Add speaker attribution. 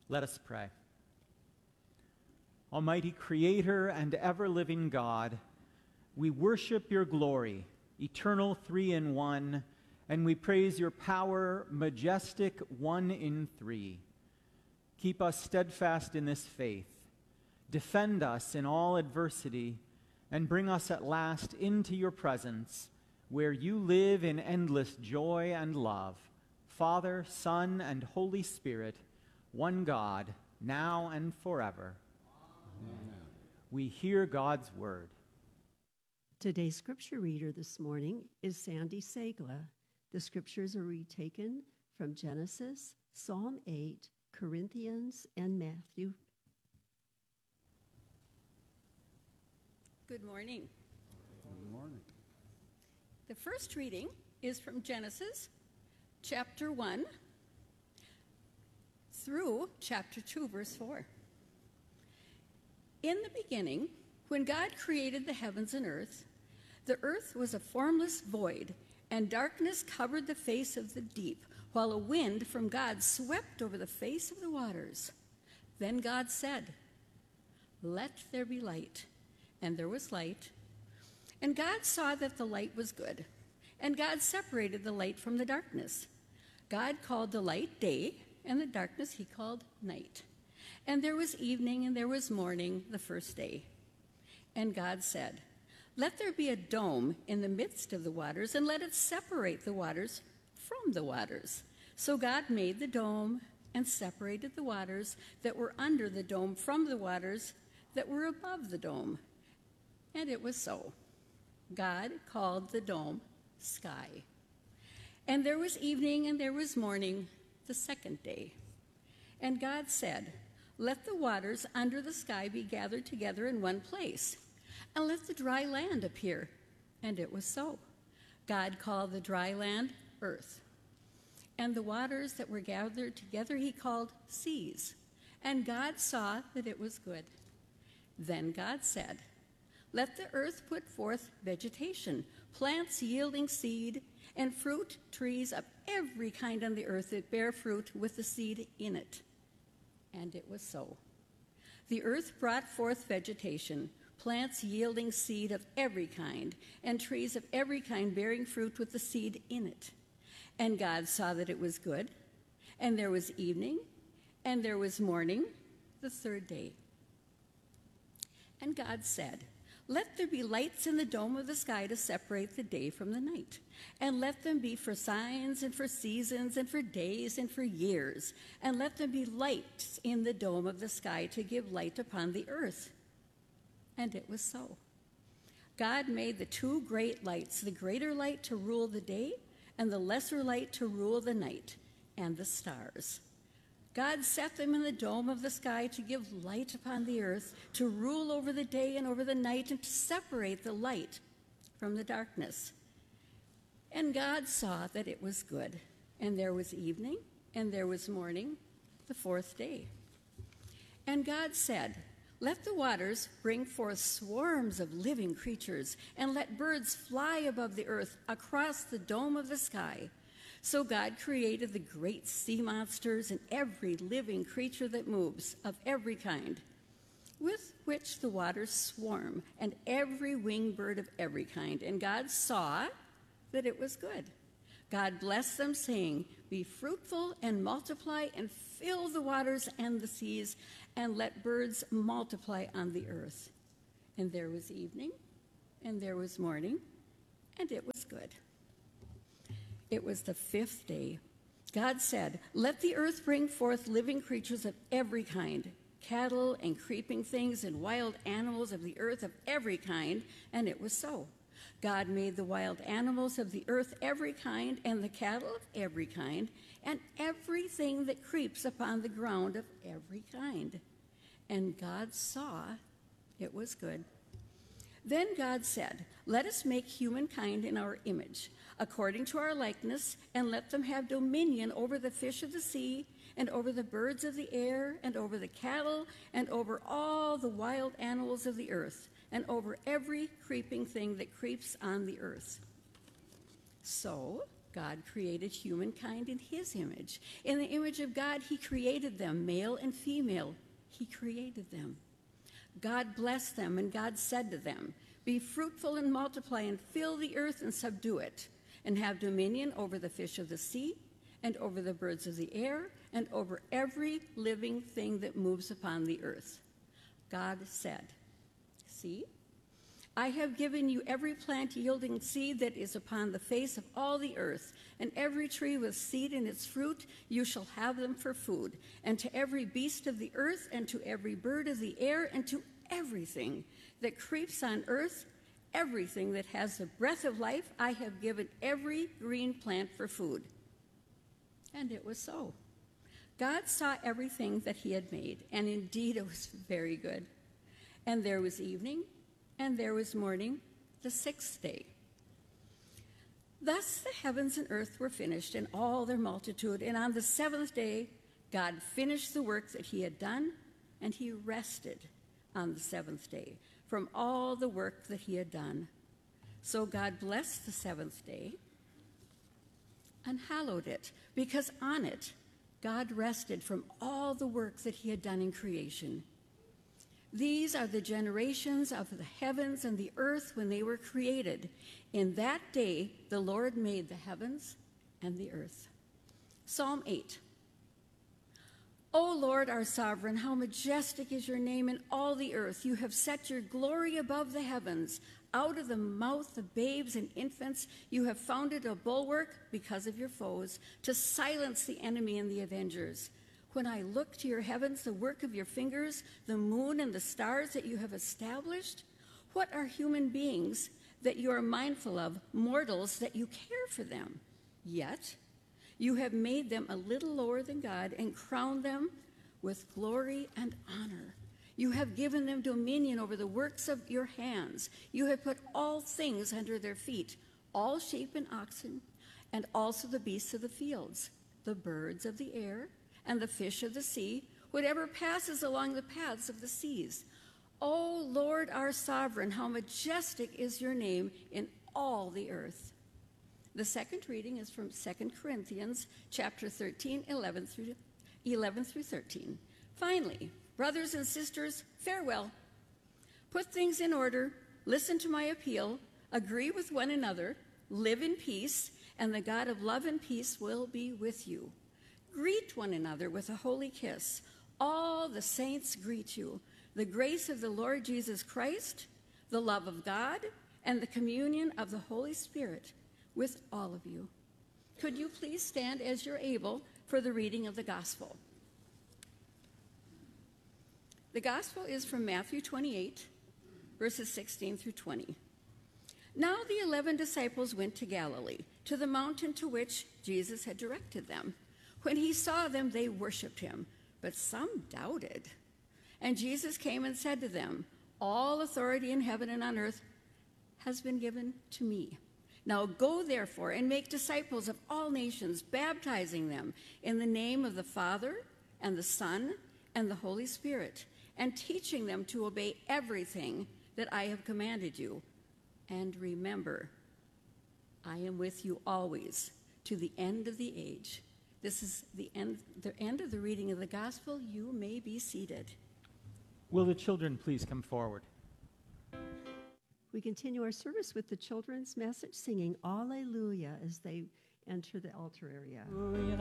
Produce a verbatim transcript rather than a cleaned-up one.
Speaker 1: Let us pray. Almighty Creator and ever-living God, we worship your glory, eternal three in one, and we praise your power, majestic one in three. Keep us steadfast in this faith. Defend us in all adversity, and bring us at last into your presence, where you live in endless joy and love. Father, Son, and Holy Spirit, one God, now and forever. Amen. We hear God's word.
Speaker 2: Today's scripture reader this morning is Sandy Sagla. The scriptures are retaken from Genesis, Psalm eight, Corinthians, and Matthew.
Speaker 3: Good morning.
Speaker 4: Good morning.
Speaker 3: The first reading is from Genesis chapter one through chapter two, verse four. In the beginning, when God created the heavens and earth, the earth was a formless void, and darkness covered the face of the deep, while a wind from God swept over the face of the waters. Then God said, "Let there be light." And there was light. And God saw that the light was good. And God separated the light from the darkness. God called the light day, and the darkness he called night. And there was evening, and there was morning, the first day. And God said, "Let there be a dome in the midst of the waters, and let it separate the waters from the waters." So God made the dome and separated the waters that were under the dome from the waters that were above the dome. And it was so. God called the dome sky. And there was evening, and there was morning, the second day. And God said, "Let the waters under the sky be gathered together in one place, and let the dry land appear." And it was so. God called the dry land earth. And the waters that were gathered together he called seas. And God saw that it was good. Then God said, "Let the earth put forth vegetation, plants yielding seed, and fruit trees of every kind on the earth that bear fruit with the seed in it." And it was so. The earth brought forth vegetation, plants yielding seed of every kind, and trees of every kind bearing fruit with the seed in it. And God saw that it was good. And there was evening, and there was morning, the third day. And God said, "Let there be lights in the dome of the sky to separate the day from the night, and let them be for signs and for seasons and for days and for years, and let them be lights in the dome of the sky to give light upon the earth." And it was so. God made the two great lights, the greater light to rule the day and the lesser light to rule the night, and the stars. God set them in the dome of the sky to give light upon the earth, to rule over the day and over the night, and to separate the light from the darkness. And God saw that it was good. And there was evening, and there was morning, the fourth day. And God said, "Let the waters bring forth swarms of living creatures, and let birds fly above the earth across the dome of the sky." So God created the great sea monsters and every living creature that moves, of every kind, with which the waters swarm, and every winged bird of every kind. And God saw that it was good. God blessed them, saying, "Be fruitful and multiply, and fill the waters and the seas, and let birds multiply on the earth." And there was evening, and there was morning, and it was good. It was the fifth day. God said, "Let the earth bring forth living creatures of every kind, cattle and creeping things and wild animals of the earth of every kind." And it was so. God made the wild animals of the earth every kind, and the cattle of every kind, and everything that creeps upon the ground of every kind. And God saw it was good. Then God said, "Let us make humankind in our image, according to our likeness, and let them have dominion over the fish of the sea, and over the birds of the air, and over the cattle, and over all the wild animals of the earth, and over every creeping thing that creeps on the earth." So God created humankind in his image. In the image of God, he created them, male and female. He created them. God blessed them, and God said to them, "Be fruitful and multiply, and fill the earth and subdue it, and have dominion over the fish of the sea, and over the birds of the air, and over every living thing that moves upon the earth." God said, "See, I have given you every plant yielding seed that is upon the face of all the earth, and every tree with seed in its fruit, you shall have them for food. And to every beast of the earth, and to every bird of the air, and to everything that creeps on earth, everything that has the breath of life, I have given every green plant for food." And it was so. God saw everything that he had made, and indeed it was very good. And there was evening, and there was morning, the sixth day. Thus the heavens and earth were finished, and all their multitude. And on the seventh day, God finished the work that he had done, and he rested on the seventh day from all the work that he had done. So God blessed the seventh day and hallowed it, because on it God rested from all the work that he had done in creation. These are the generations of the heavens and the earth when they were created. In that day, the Lord made the heavens and the earth. Psalm eight. O Lord, our sovereign, how majestic is your name in all the earth. You have set your glory above the heavens. Out of the mouth of babes and infants, you have founded a bulwark because of your foes, to silence the enemy and the avengers. When I look to your heavens, the work of your fingers, the moon and the stars that you have established, what are human beings that you are mindful of, mortals that you care for them? Yet you have made them a little lower than God and crowned them with glory and honor. You have given them dominion over the works of your hands. You have put all things under their feet, all sheep and oxen, and also the beasts of the fields, the birds of the air, and the fish of the sea, whatever passes along the paths of the seas. O Lord, our sovereign, how majestic is your name in all the earth. The second reading is from Second Corinthians chapter thirteen, eleven through, eleven through thirteen. Finally, brothers and sisters, farewell. Put things in order, listen to my appeal, agree with one another, live in peace, and the God of love and peace will be with you. Greet one another with a holy kiss. All the saints greet you. The grace of the Lord Jesus Christ, the love of God, and the communion of the Holy Spirit with all of you. Could you please stand as you're able for the reading of the gospel? The gospel is from Matthew twenty-eight, verses sixteen through twenty. Now the eleven disciples went to Galilee, to the mountain to which Jesus had directed them. When he saw them, they worshiped him, but some doubted. And Jesus came and said to them, "All authority in heaven and on earth has been given to me. Now go, therefore, and make disciples of all nations, baptizing them in the name of the Father and the Son and the Holy Spirit, and teaching them to obey everything that I have commanded you. And remember, I am with you always to the end of the age." This is the end, the end of the reading of the gospel. You may be seated.
Speaker 1: Will the children please come forward?
Speaker 2: We continue our service with the children's message, singing Alleluia as they enter the altar area.